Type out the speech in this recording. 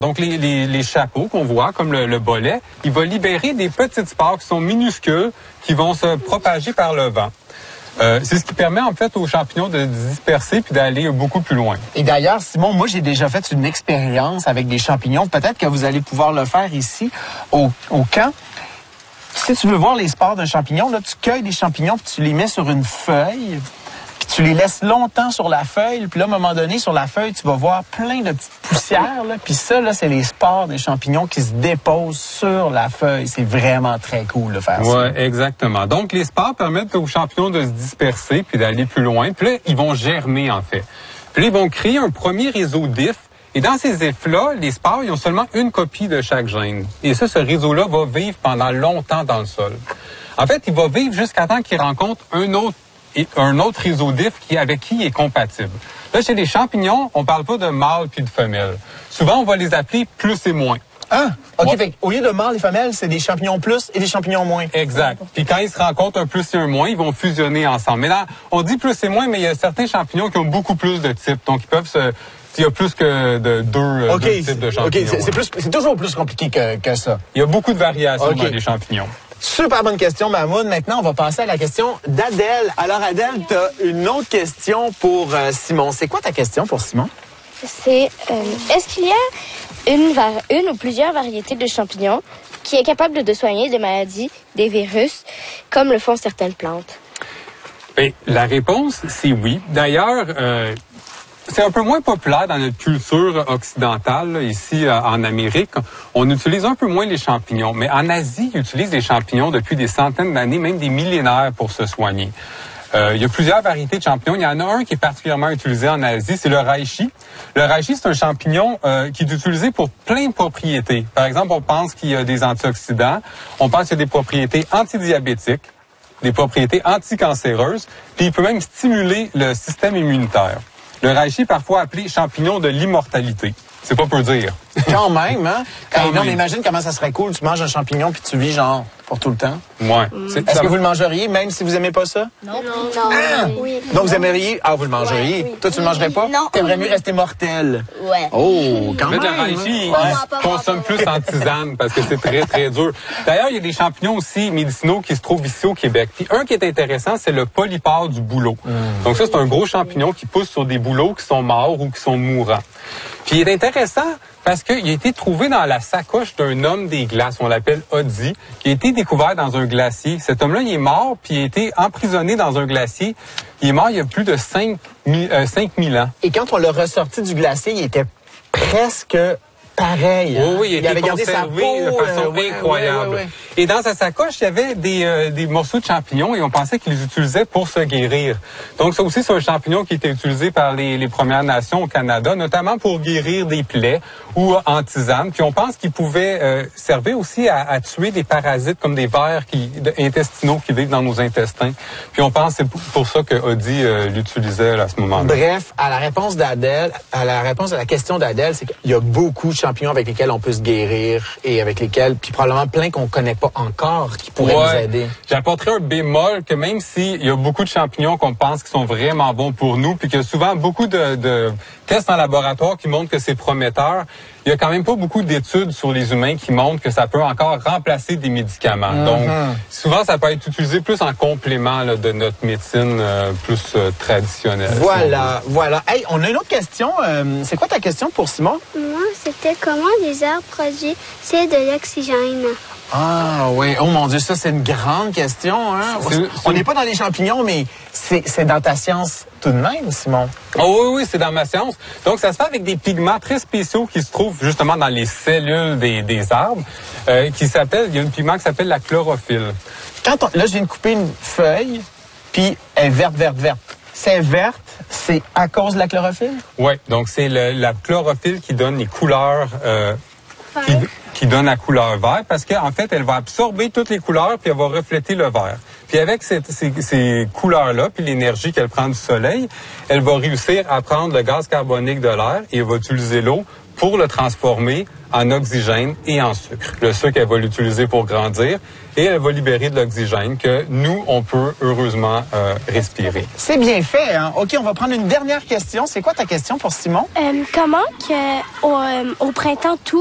Donc, les chapeaux qu'on voit, comme le bolet, il va libérer des petites spores qui sont minuscules, qui vont se propager par le vent. C'est ce qui permet, en fait, aux champignons de se disperser puis d'aller beaucoup plus loin. Et d'ailleurs, Simon, moi, j'ai déjà fait une expérience avec des champignons. Peut-être que vous allez pouvoir le faire ici, au camp. Si tu veux voir les spores d'un champignon, là, tu cueilles des champignons puis tu les mets sur une feuille. Tu les laisses longtemps sur la feuille, puis là, à un moment donné, sur la feuille, tu vas voir plein de petites poussières, là. Puis ça, là, c'est les spores des champignons qui se déposent sur la feuille. C'est vraiment très cool de faire ça. Oui, exactement. Donc, les spores permettent aux champignons de se disperser puis d'aller plus loin. Puis là, ils vont germer, en fait. Puis là, ils vont créer un premier réseau d'ifs. Et dans ces ifs-là, les spores, ils ont seulement une copie de chaque gène. Et ça, ce réseau-là va vivre pendant longtemps dans le sol. En fait, il va vivre jusqu'à temps qu'il rencontre un autre réseau d'ifs avec qui il est compatible. Là, chez les champignons, on parle pas de mâle puis de femelle. Souvent, on va les appeler plus et moins. Ah, OK. Ouais. Fait, au lieu de mâles et femelles, c'est des champignons plus et des champignons moins. Exact. Puis quand ils se rencontrent un plus et un moins, ils vont fusionner ensemble. Mais là, on dit plus et moins, mais il y a certains champignons qui ont beaucoup plus de types. Donc, ils peuvent il y a plus que deux types de champignons. OK, c'est toujours plus compliqué que ça. Il y a beaucoup de variations dans les champignons. Super bonne question, Mahmoud. Maintenant, on va passer à la question d'Adèle. Alors, Adèle, tu as une autre question pour Simon. C'est quoi ta question pour Simon? C'est, est-ce qu'il y a une ou plusieurs variétés de champignons qui est capable de soigner des maladies, des virus, comme le font certaines plantes? Bien, la réponse, c'est oui. D'ailleurs, c'est un peu moins populaire dans notre culture occidentale, là, ici en Amérique. On utilise un peu moins les champignons. Mais en Asie, ils utilisent les champignons depuis des centaines d'années, même des millénaires pour se soigner. Il y a plusieurs variétés de champignons. Il y en a un qui est particulièrement utilisé en Asie, c'est le reishi. Le reishi, c'est un champignon qui est utilisé pour plein de propriétés. Par exemple, on pense qu'il y a des antioxydants. On pense qu'il y a des propriétés antidiabétiques, des propriétés anticancéreuses, puis il peut même stimuler le système immunitaire. Le reishi est parfois appelé champignon de l'immortalité. C'est pas peu dire. Quand même, hein? Quand non, même. mais imagine comment ça serait cool. Tu manges un champignon puis tu vis genre pour tout le temps. Ouais. Est-ce que vous le mangeriez même si vous aimez pas ça? Non. Ah! Oui. Donc vous aimeriez... Ah, vous le mangeriez. Ouais, oui. Toi, tu le mangerais pas? Non. T'aimerais mieux rester mortel. Ouais. Oh, quand Mais même. le reishi, hein? il consomme plus en tisane parce que c'est très, très dur. D'ailleurs, il y a des champignons aussi médicinaux qui se trouvent ici au Québec. Puis un qui est intéressant, c'est le polypore du bouleau. Donc ça, c'est un gros champignon qui pousse sur des bouleaux qui sont morts ou qui sont mourants. Puis il est intéressant parce qu'il a été trouvé dans la sacoche d'un homme des glaces, on l'appelle Oddi, qui a été découvert dans un glacier. Cet homme-là, il est mort, puis il a été emprisonné dans un glacier. Il est mort il y a plus de 5000 ans. Et quand on l'a ressorti du glacier, il était presque pareil. Hein? Oui, il avait gardé sa peau de façon incroyable. Ouais. Et dans sa sacoche, il y avait des morceaux de champignons et on pensait qu'ils les utilisaient pour se guérir. Donc ça aussi, c'est un champignon qui était utilisé par les Premières Nations au Canada, notamment pour guérir des plaies ou en tisane. Puis on pense qu'il pouvait servir aussi à tuer des parasites comme des vers intestinaux qui vivent dans nos intestins. Puis on pense que c'est pour ça que Oddi l'utilisait à ce moment-là. Bref, à la réponse à la question d'Adèle, c'est qu'il y a beaucoup de champignons avec lesquels on peut se guérir et avec lesquels, puis probablement plein qu'on connaît pas encore qui pourraient nous aider. J'apporterai un bémol que même s'il y a beaucoup de champignons qu'on pense qui sont vraiment bons pour nous, puis qu'il y a souvent beaucoup de tests en laboratoire qui montrent que c'est prometteur, il y a quand même pas beaucoup d'études sur les humains qui montrent que ça peut encore remplacer des médicaments. Donc, souvent, ça peut être utilisé plus en complément là, de notre médecine plus traditionnelle. Voilà. Hey, on a une autre question. C'est quoi ta question pour Simon? Moi, c'était comment les arbres produisent de l'oxygène. Ah oui. Oh mon Dieu, ça c'est une grande question. Hein? On n'est pas dans les champignons, mais c'est dans ta science tout de même, Simon. Oh oui, c'est dans ma science. Donc, ça se fait avec des pigments très spéciaux qui se trouvent justement dans les cellules des arbres, il y a un pigment qui s'appelle la chlorophylle. Là, je viens de couper une feuille, puis elle est verte. C'est verte, c'est à cause de la chlorophylle? Oui, donc c'est la chlorophylle qui donne les couleurs, qui donne la couleur vert, parce qu'en fait, elle va absorber toutes les couleurs, puis elle va refléter le vert. Puis avec ces couleurs-là, puis l'énergie qu'elle prend du soleil, elle va réussir à prendre le gaz carbonique de l'air et elle va utiliser l'eau pour le transformer en oxygène et en sucre. Le sucre, elle va l'utiliser pour grandir et elle va libérer de l'oxygène que nous, on peut heureusement respirer. C'est bien fait, hein? OK, on va prendre une dernière question. C'est quoi ta question pour Simon? Comment que au printemps, tout